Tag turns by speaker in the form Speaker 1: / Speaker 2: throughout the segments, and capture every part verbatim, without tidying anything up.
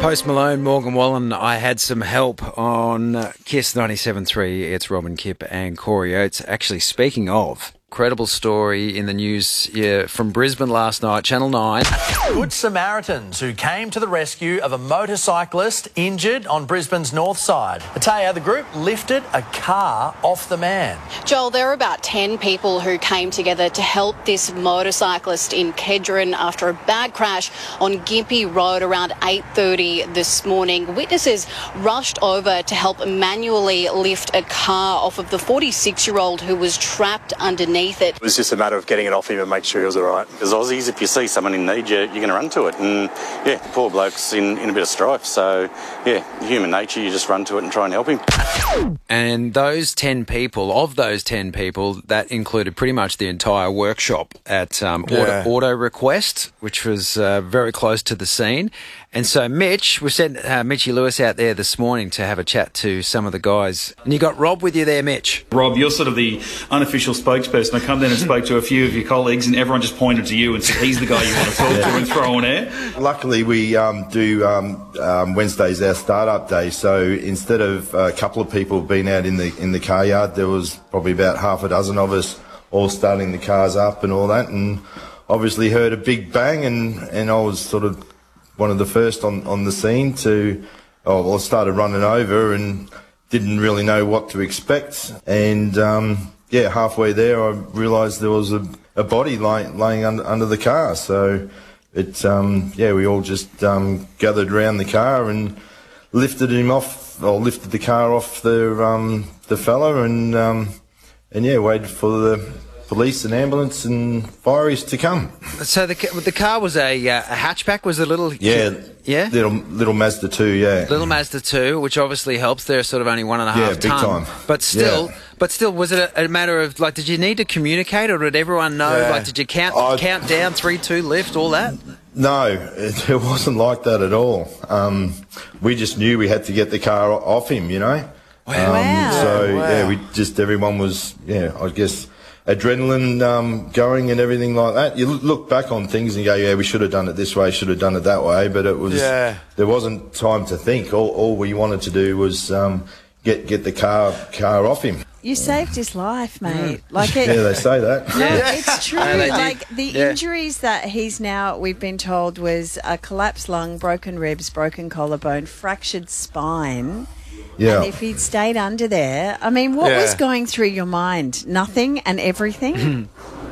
Speaker 1: Post Malone, Morgan Wallen. I had some help on Kiss ninety-seven point three. It's Robin Kipp and Corey Oates. Actually, speaking of, incredible story in the news yeah, from Brisbane last night, Channel nine.
Speaker 2: Good Samaritans who came to the rescue of a motorcyclist injured on Brisbane's north side. I tell you, the group lifted a car off the man.
Speaker 3: Joel, there were about ten people who came together to help this motorcyclist in Kedron after a bad crash on Gympie Road around eight thirty this morning. Witnesses rushed over to help manually lift a car off of the forty-six-year-old who was trapped underneath it.
Speaker 4: It was just a matter of getting it off him and make sure he was all right.
Speaker 5: Because Aussies, if you see someone in need, you're, you're going to run to it. And, yeah, the poor bloke's in, in a bit of strife. So, yeah, human nature, you just run to it and try and help him.
Speaker 1: And those ten people, of those ten people, that included pretty much the entire workshop at um,
Speaker 2: Yeah.
Speaker 1: Auto, Auto Request, which was uh, very close to the scene. And so Mitch, we sent uh, Mitchy Lewis out there this morning to have a chat to some of the guys. And you got Rob with you there, Mitch.
Speaker 6: Rob, you're sort of the unofficial spokesperson. I come down and spoke to a few of your colleagues and everyone just pointed to you and said, he's the guy you want to talk to and throw on air.
Speaker 7: Luckily, we um, do um, um, Wednesdays our start-up day, so instead of a couple of people being out in the in the car yard, there was probably about half a dozen of us all starting the cars up and all that, and obviously heard a big bang, and, and I was sort of one of the first on, on the scene to, oh, well, I started running over and didn't really know what to expect, and um, yeah, halfway there I realised there was a, a body lying, laying under, under the car, so it, um, yeah, we all just um, gathered around the car and lifted him off, or lifted the car off the um, the fella, and um, and yeah, waited for the police and ambulance and fireys to come.
Speaker 1: So the the car was a, uh, a hatchback, was a little...
Speaker 7: Yeah,
Speaker 1: yeah?
Speaker 7: Little little Mazda two, yeah.
Speaker 1: Little Mazda two, which obviously helps. They're sort of only one and a half
Speaker 7: Yeah, big
Speaker 1: ton.
Speaker 7: time.
Speaker 1: But still,
Speaker 7: Yeah.
Speaker 1: but still, was it a, a matter of, like, did you need to communicate, or did everyone know?
Speaker 2: Yeah.
Speaker 1: Like, did you count
Speaker 7: I-
Speaker 1: count down, three, two, lift, all that?
Speaker 7: No, it, it wasn't like that at all. Um, we just knew we had to get the car o- off him, you know.
Speaker 1: Wow.
Speaker 7: Um,
Speaker 8: Wow.
Speaker 7: So
Speaker 2: Wow.
Speaker 7: yeah, we just everyone was yeah, I guess adrenaline um, going and everything like that. You l- look back on things and go, yeah, we should have done it this way, should have done it that way, but it was
Speaker 2: Yeah.
Speaker 7: there wasn't time to think. All, all we wanted to do was um, get get the car car off him.
Speaker 8: You saved his life, mate. Like it,
Speaker 7: Yeah, they say that.
Speaker 8: No, it's true.
Speaker 1: Yeah, they did.
Speaker 8: Like the
Speaker 1: Yeah.
Speaker 8: injuries that he's now, we've been told, was a collapsed lung, broken ribs, broken collarbone, fractured spine.
Speaker 7: Yeah.
Speaker 8: And if he'd stayed under there, I mean, what
Speaker 2: Yeah.
Speaker 8: was going through your mind? Nothing and everything?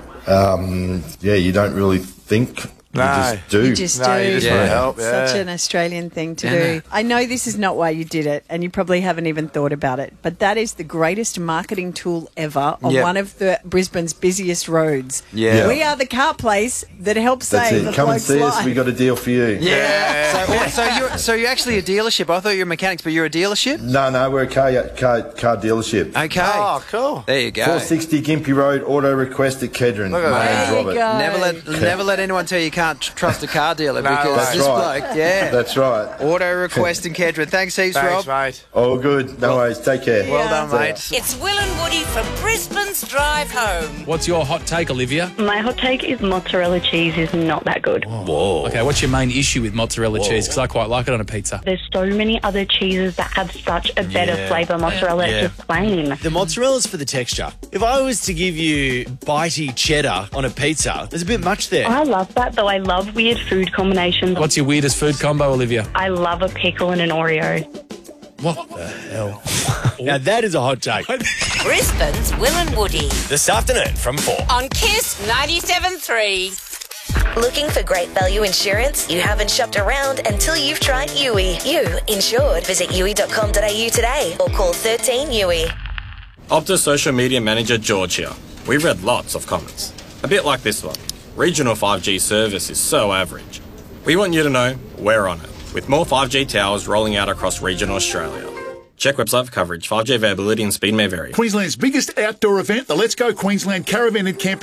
Speaker 7: Um, yeah, you don't really think. You
Speaker 2: No.
Speaker 7: just do.
Speaker 8: You just
Speaker 2: No,
Speaker 8: do.
Speaker 2: you just
Speaker 1: want to
Speaker 2: help, yeah.
Speaker 8: Such an Australian thing to
Speaker 1: Yeah,
Speaker 8: do.
Speaker 1: no.
Speaker 8: I know this is not why you did it, and you probably haven't even thought about it, but that is the greatest marketing tool ever on
Speaker 1: Yep.
Speaker 8: one of the Brisbane's busiest roads.
Speaker 1: Yeah.
Speaker 8: We are the car place that helps
Speaker 7: That's
Speaker 8: save
Speaker 7: it.
Speaker 8: the
Speaker 7: Come and
Speaker 8: bloke's
Speaker 7: see us.
Speaker 8: life.
Speaker 7: We got a deal for you.
Speaker 1: Yeah. So, so you're so you're actually a dealership. I thought you were mechanics, but you're a dealership.
Speaker 7: No, no, we're a car car, car dealership.
Speaker 1: Okay.
Speaker 2: Oh, cool.
Speaker 1: There you go.
Speaker 7: four sixty Gympie Road, Auto Request at Kedron.
Speaker 2: Look at
Speaker 7: My
Speaker 2: that.
Speaker 7: name's
Speaker 8: There you
Speaker 7: Robert.
Speaker 8: go.
Speaker 1: Never let never let anyone tell you you can't tr- trust a car dealer
Speaker 2: No
Speaker 1: because
Speaker 2: way.
Speaker 7: That's
Speaker 1: this
Speaker 7: right.
Speaker 1: bloke, yeah.
Speaker 7: That's right.
Speaker 1: Auto Request in Kedron. Thanks, heaps,
Speaker 2: Thanks,
Speaker 1: Rob.
Speaker 2: mate.
Speaker 7: All good. No worries. Take care.
Speaker 1: Well done,
Speaker 7: See ya.
Speaker 1: mate.
Speaker 9: It's Will and Woody from Brisbane's Drive Home.
Speaker 10: What's your hot take, Olivia?
Speaker 11: My hot take is mozzarella cheese is not that good.
Speaker 10: Whoa. Okay, what's your main issue with mozzarella cheese? Because I quite like it on a pizza.
Speaker 11: There's so many other cheeses that have such a better
Speaker 10: Yeah.
Speaker 11: flavour. Mozzarella
Speaker 10: Yeah.
Speaker 11: is just plain.
Speaker 12: The mozzarella's for the texture. If I was to give you bitey cheddar on a pizza, there's a bit much there.
Speaker 11: I love that, though. I love weird food combinations.
Speaker 10: What's your weirdest food combo, Olivia?
Speaker 11: I love a pickle and an Oreo.
Speaker 12: What the hell? Now that is a hot take.
Speaker 9: Brisbane's Will and Woody
Speaker 12: This afternoon from four.
Speaker 9: on Kiss ninety-seven point three.
Speaker 13: Looking for great value insurance? You haven't shopped around until you've tried U I. You insured. Visit U I dot com dot a u today or call thirteen U I.
Speaker 5: Optus social media manager George here. We read lots of comments. A bit like this one. Regional five G service is so average. We want you to know we're on it, with more five G towers rolling out across regional Australia. Check website for coverage. five G availability and speed may vary.
Speaker 14: Queensland's biggest outdoor event, the Let's Go Queensland Caravan and Camping